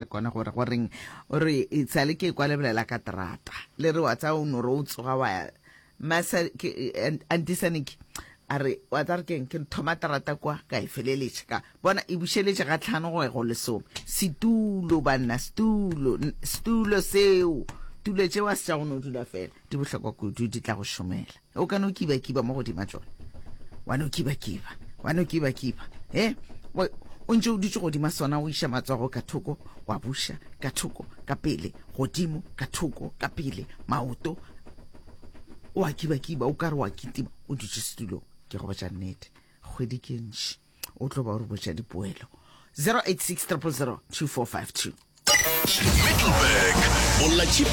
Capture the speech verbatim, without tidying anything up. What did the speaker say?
kona gore goreng o re itsale ke kwa lebelela ka terata le re wa tsa o no re o tsoga wa masa antisaniki are wa tsa ke ke thoma terata kwa ka ifeleletse ka bona e busheletse ga tlhano go go lesome situlo bana stulo stulo seo tulo tse wa sa go no dula fela di bohlokwa go di tla go shomela o ka no kiba kiba mo go di matjona wa no kiba kiba wa no kiba kiba eh o ntse o ditse go di masona o isha matsogo ka thoko wa busha ka thoko ka pele godimo ka thoko ka pele maoto wa kiba kiba o ka re wa kitima o ditse stulo ke go batla nnete kgwedi ke ntši o tlo ba o re botša dipoelo zero eight six zero zero zero two four five two. Middleburg,